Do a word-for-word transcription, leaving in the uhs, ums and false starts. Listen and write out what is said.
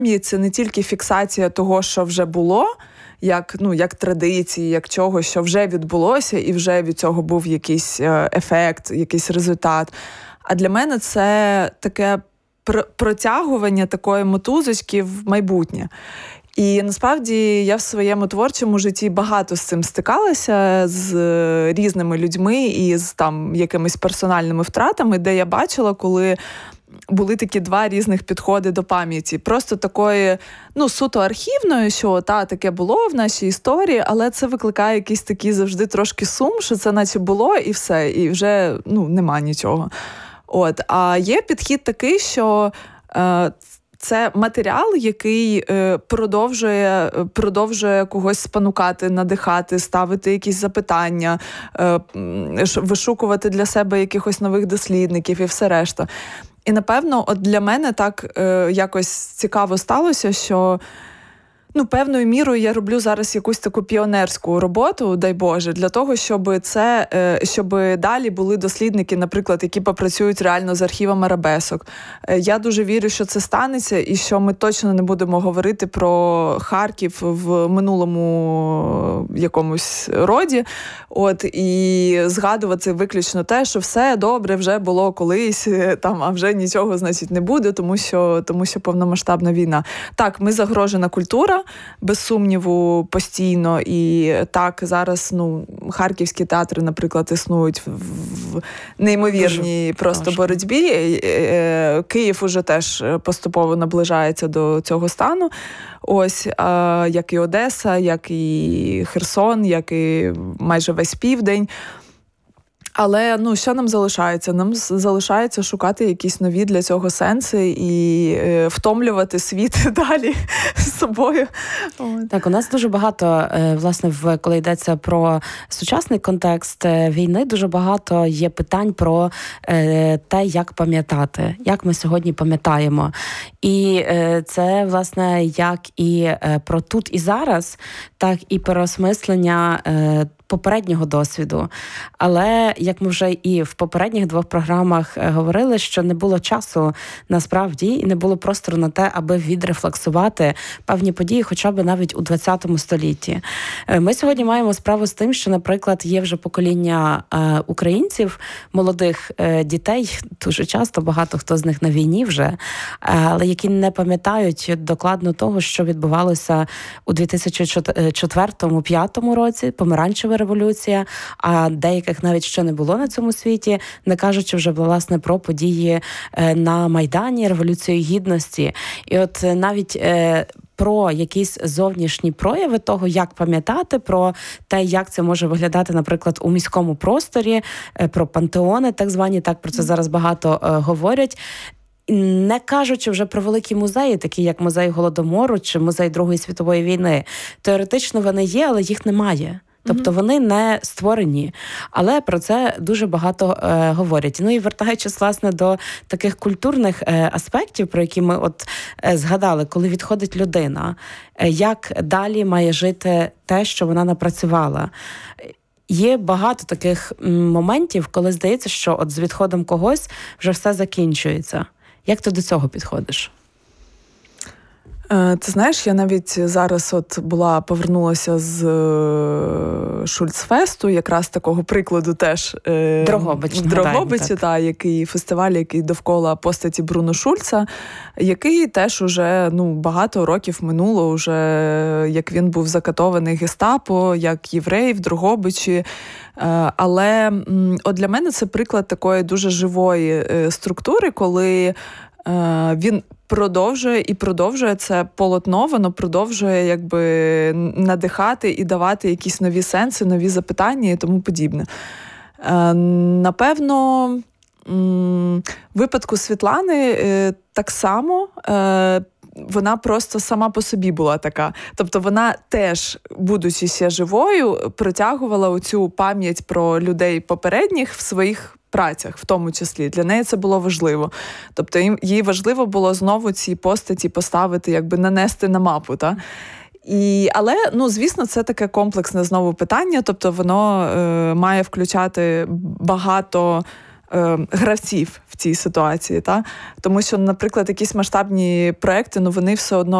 це не тільки фіксація того, що вже було, як, ну, як традиції, як чого, що вже відбулося, і вже від цього був якийсь ефект, якийсь результат. А для мене це таке протягування такої мотузочки в майбутнє. І насправді я в своєму творчому житті багато з цим стикалася, з різними людьми і з там якимись персональними втратами, де я бачила, коли були такі два різних підходи до пам'яті. Просто такої, ну, суто архівної, що та, таке було в нашій історії, але це викликає якийсь такий завжди трошки сум, що це наче було і все, і вже, ну, нема нічого. От. А є підхід такий, що е, це матеріал, який е, продовжує, продовжує когось спонукати, надихати, ставити якісь запитання, е, вишукувати для себе якихось нових дослідників і все решта. І, напевно, от для мене так е, якось цікаво сталося, що, ну, певною мірою я роблю зараз якусь таку піонерську роботу, дай Боже, для того, щоб це, е, щоб далі були дослідники, наприклад, які попрацюють реально з архівом арабесок. Е, я дуже вірю, що це станеться і що ми точно не будемо говорити про Харків в минулому якомусь роді, от, і згадувати виключно те, що все добре вже було колись, там, а вже нічого, значить, не буде, тому що, тому що повномасштабна війна. Так, ми загрожена культура, без сумніву, постійно. І так, зараз, ну, харківські театри, наприклад, існують в неймовірній Дуже просто важко. боротьбі. Київ уже теж поступово наближається до цього стану. Ось, як і Одеса, як і Херсон, як і майже весь Південь. Але, ну, що нам залишається? Нам залишається шукати якісь нові для цього сенси і е, втомлювати світ далі з собою. Так, у нас дуже багато, власне, в, коли йдеться про сучасний контекст війни, дуже багато є питань про е, те, як пам'ятати, як ми сьогодні пам'ятаємо. І е, це, власне, як і е, про тут і зараз, так і переосмислення е, попереднього досвіду. Але, як ми вже і в попередніх двох програмах говорили, що не було часу насправді, і не було простору на те, аби відрефлексувати певні події, хоча б навіть у ХХ столітті. Ми сьогодні маємо справу з тим, що, наприклад, є вже покоління е, українців, молодих е, дітей, дуже часто, багато хто з них на війні вже, е, але які не пам'ятають докладно того, що відбувалося у дві тисячі четвертому-дві тисячі п'ятому році, помаранчева революція, а деяких навіть ще не було на цьому світі, не кажучи вже, власне, про події на Майдані, Революцію Гідності. І от навіть е, про якісь зовнішні прояви того, як пам'ятати, про те, як це може виглядати, наприклад, у міському просторі, про пантеони так звані, так про це зараз багато е, говорять. Не кажучи вже про великі музеї, такі як музей Голодомору чи музей Другої світової війни. Теоретично вони є, але їх немає. Тобто вони не створені, але про це дуже багато е, говорять. Ну і вертаючись, власне, до таких культурних е, аспектів, про які ми от е, згадали, коли відходить людина, е, як далі має жити те, що вона напрацювала. Є багато таких моментів, коли здається, що от з відходом когось вже все закінчується. Як ти до цього підходиш? Ти знаєш, я навіть зараз от була, повернулася з Шульцфесту, якраз такого прикладу теж Дрогобич, в Дрогобичі, та, який фестиваль, який довкола постаті Бруно Шульца, який теж уже, ну, багато років минуло, уже, як він був закатований гестапо, як єврей в Дрогобичі. Але от для мене це приклад такої дуже живої структури, коли він продовжує і продовжує це полотно, воно продовжує якби надихати і давати якісь нові сенси, нові запитання і тому подібне. Напевно, в випадку Світлани так само вона просто сама по собі була така. Тобто вона теж, будучи ще живою, протягувала оцю пам'ять про людей попередніх в своїх працях, в тому числі. Для неї це було важливо. Тобто їй важливо було знову ці постаті поставити, якби нанести на мапу, та? І, але, ну, звісно, це таке комплексне знову питання, тобто воно е, має включати багато е, гравців в цій ситуації. Та? Тому що, наприклад, якісь масштабні проекти, ну вони все одно